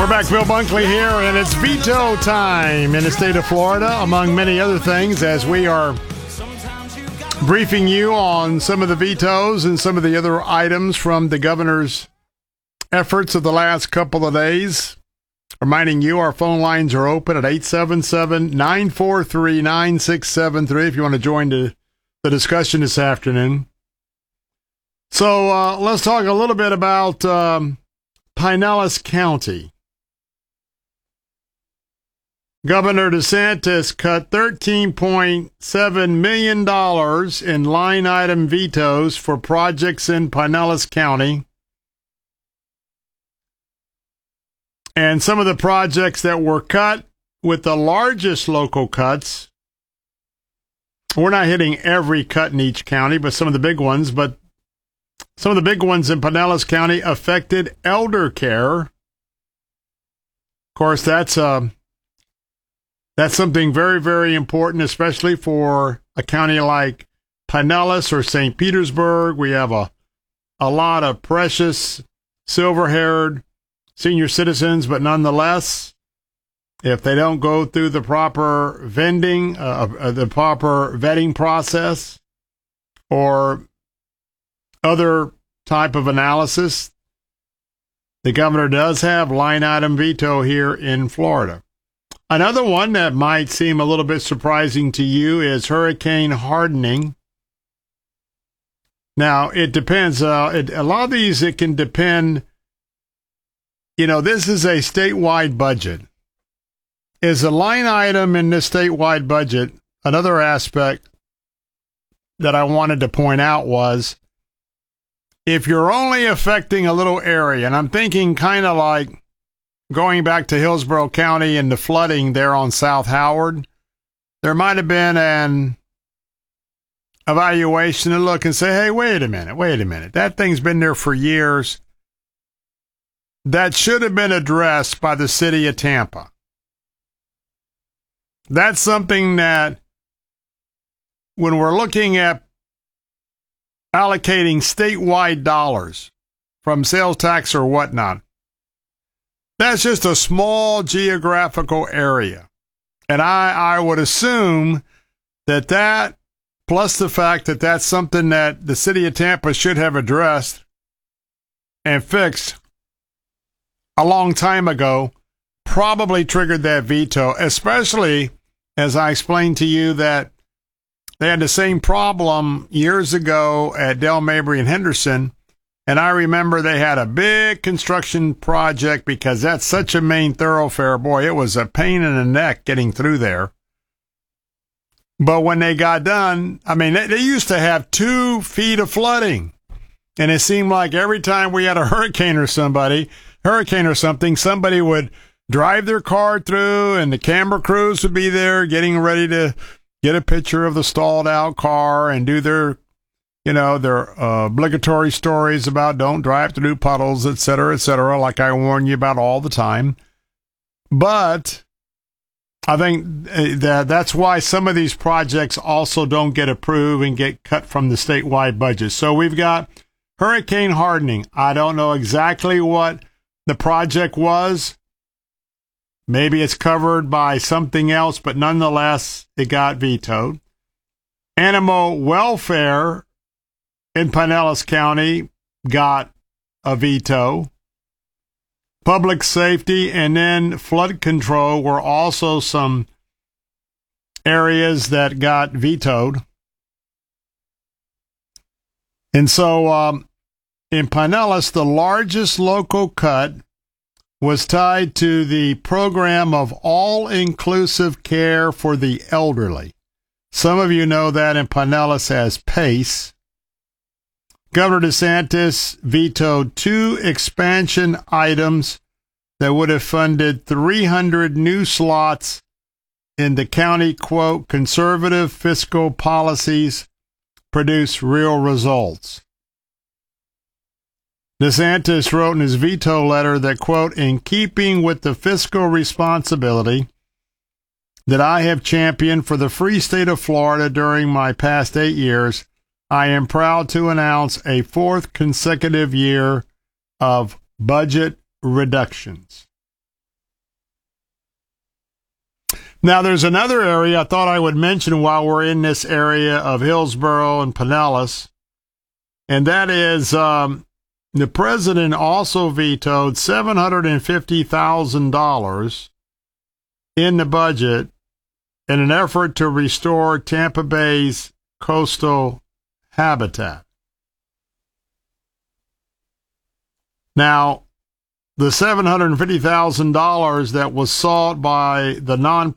We're back, Bill Bunkley here, and it's veto time in the state of Florida, among many other things, as we are briefing you on some of the vetoes and some of the other items from the governor's efforts of the last couple of days. Reminding you, our phone lines are open at 877-943-9673 if you want to join the discussion this afternoon. So let's talk a little bit about Pinellas County. Governor DeSantis cut $13.7 million in line item vetoes for projects in Pinellas County. And some of the projects that were cut, with the largest local cuts, we're not hitting every cut in each county, but some of the big ones. But some of the big ones in Pinellas County affected elder care. Of course, that's something very, very important, especially for a county like Pinellas or St. Petersburg. We have a lot of precious silver-haired senior citizens, but nonetheless, if they don't go through the proper the proper vetting process or other type of analysis, the governor does have line item veto here in Florida. Another one that might seem a little bit surprising to you is hurricane hardening. Now, it depends. A lot of these, it can depend. You know, this is a statewide budget. Is a line item in this statewide budget, another aspect that I wanted to point out was, if you're only affecting a little area, and I'm thinking kind of like going back to Hillsborough County and the flooding there on South Howard, there might have been an evaluation to look and say, hey, wait a minute. That thing's been there for years. That should have been addressed by the city of Tampa. That's something that, when we're looking at allocating statewide dollars from sales tax or whatnot, that's just a small geographical area. And I would assume that plus the fact that that's something that the city of Tampa should have addressed and fixed a long time ago, probably triggered that veto, especially as I explained to you that they had the same problem years ago at Del Mabry and Henderson. And I remember they had a big construction project because that's such a main thoroughfare. Boy, it was a pain in the neck getting through there. But when they got done, I mean, they used to have 2 feet of flooding. And it seemed like every time we had a hurricane or something, somebody would drive their car through and the camera crews would be there getting ready to get a picture of the stalled out car and do their obligatory stories about don't drive through puddles, et cetera, like I warn you about all the time. But I think that's why some of these projects also don't get approved and get cut from the statewide budget. So we've got hurricane hardening. I don't know exactly what the project was. Maybe it's covered by something else, but nonetheless, it got vetoed. Animal welfare in Pinellas County got a veto. Public safety and then flood control were also some areas that got vetoed. And so in Pinellas, the largest local cut was tied to the program of all-inclusive care for the elderly. Some of you know that in Pinellas as PACE. Governor DeSantis vetoed 2 expansion items that would have funded 300 new slots in the county, quote, conservative fiscal policies produce real results. DeSantis wrote in his veto letter that, quote, in keeping with the fiscal responsibility that I have championed for the free state of Florida during my past 8 years, I am proud to announce a 4th consecutive year of budget reductions. Now, there's another area I thought I would mention while we're in this area of Hillsborough and Pinellas, and that is the president also vetoed $750,000 in the budget in an effort to restore Tampa Bay's coastal habitat. Now, the $750,000 that was sought by the nonprofit